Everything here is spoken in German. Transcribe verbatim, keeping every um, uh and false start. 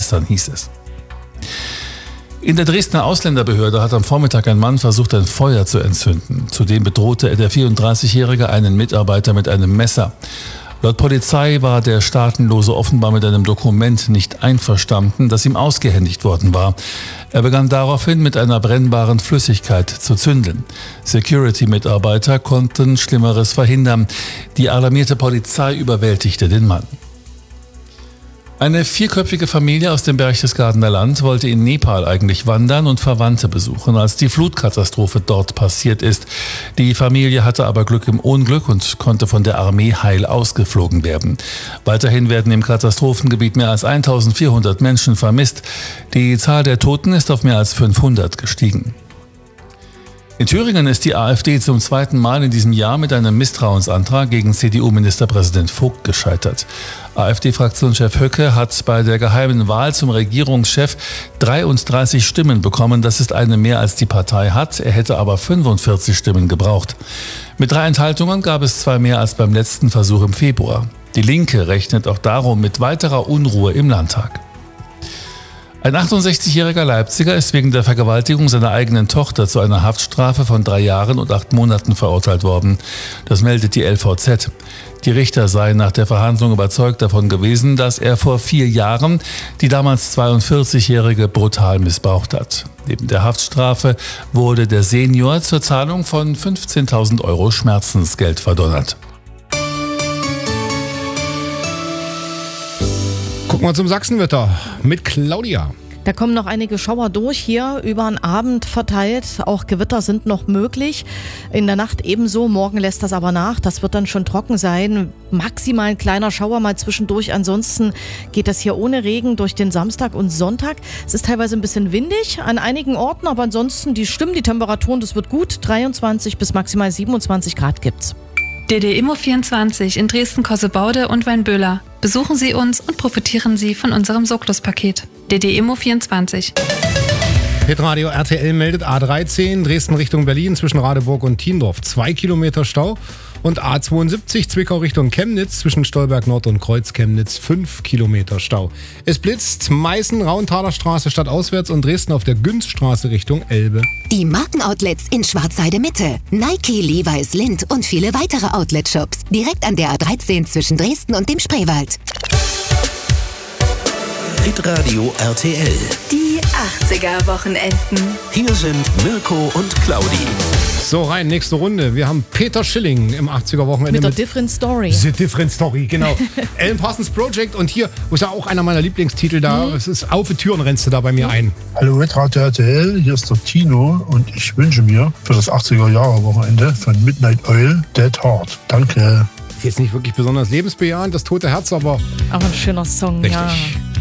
gestern, hieß es. In der Dresdner Ausländerbehörde hat am Vormittag ein Mann versucht, ein Feuer zu entzünden. Zudem bedrohte der vierunddreißigjährige einen Mitarbeiter mit einem Messer. Laut Polizei war der Staatenlose offenbar mit einem Dokument nicht einverstanden, das ihm ausgehändigt worden war. Er begann daraufhin mit einer brennbaren Flüssigkeit zu zündeln. Security-Mitarbeiter konnten Schlimmeres verhindern. Die alarmierte Polizei überwältigte den Mann. Eine vierköpfige Familie aus dem Berchtesgadener Land wollte in Nepal eigentlich wandern und Verwandte besuchen, als die Flutkatastrophe dort passiert ist. Die Familie hatte aber Glück im Unglück und konnte von der Armee heil ausgeflogen werden. Weiterhin werden im Katastrophengebiet mehr als eintausendvierhundert Menschen vermisst. Die Zahl der Toten ist auf mehr als fünfhundert gestiegen. In Thüringen ist die AfD zum zweiten Mal in diesem Jahr mit einem Misstrauensantrag gegen C D U-Ministerpräsident Vogt gescheitert. AfD-Fraktionschef Höcke hat bei der geheimen Wahl zum Regierungschef dreiunddreißig Stimmen bekommen. Das ist eine mehr, als die Partei hat. Er hätte aber fünfundvierzig Stimmen gebraucht. Mit drei Enthaltungen gab es zwei mehr als beim letzten Versuch im Februar. Die Linke rechnet auch darum mit weiterer Unruhe im Landtag. Ein achtundsechzigjähriger Leipziger ist wegen der Vergewaltigung seiner eigenen Tochter zu einer Haftstrafe von drei Jahren und acht Monaten verurteilt worden. Das meldet die L V Z. Die Richter seien nach der Verhandlung überzeugt davon gewesen, dass er vor vier Jahren die damals zweiundvierzigjährige brutal missbraucht hat. Neben der Haftstrafe wurde der Senior zur Zahlung von fünfzehntausend Euro Schmerzensgeld verdonnert. Gucken wir zum Sachsenwetter mit Claudia. Da kommen noch einige Schauer durch hier, über den Abend verteilt. Auch Gewitter sind noch möglich. In der Nacht ebenso, morgen lässt das aber nach. Das wird dann schon trocken sein. Maximal ein kleiner Schauer mal zwischendurch. Ansonsten geht das hier ohne Regen durch den Samstag und Sonntag. Es ist teilweise ein bisschen windig an einigen Orten, aber ansonsten die stimmen die Temperaturen, das wird gut. dreiundzwanzig bis maximal siebenundzwanzig Grad gibt's. D D Immo vierundzwanzig in Dresden-Kossebaude und Weinböhler. Besuchen Sie uns und profitieren Sie von unserem Sorglos-Paket. D D Immo vierundzwanzig. Hitradio R T L meldet A dreizehn, Dresden Richtung Berlin zwischen Radeburg und Thiendorf. Zwei Kilometer Stau. Und A zweiundsiebzig Zwickau Richtung Chemnitz zwischen Stolberg Nord und Kreuz Chemnitz. Fünf Kilometer Stau. Es blitzt Meißen, Rauntaler Straße stadtauswärts und Dresden auf der Günzstraße Richtung Elbe. Die Markenoutlets in Schwarzheide Mitte. Nike, Levi's, Lindt und viele weitere Outlet-Shops. Direkt an der A dreizehn zwischen Dresden und dem Spreewald. Hitradio R T L. Die achtziger-Wochenenden. Hier sind Mirko und Claudi. So, rein, nächste Runde. Wir haben Peter Schilling im achtziger-Wochenende. Mit der mit Different Story. The Different Story, genau. Alan Parsons Project und hier ist ja auch einer meiner Lieblingstitel da. Mhm. Es ist Auf die Türen rennst du da bei mir mhm. ein. Hallo, Hitradio R T L, hier ist der Tino und ich wünsche mir für das achtziger-Jahre-Wochenende von Midnight Oil Dead Heart. Danke. Jetzt nicht wirklich besonders lebensbejahend, das tote Herz, aber... Aber ein schöner Song, richtig. Ja.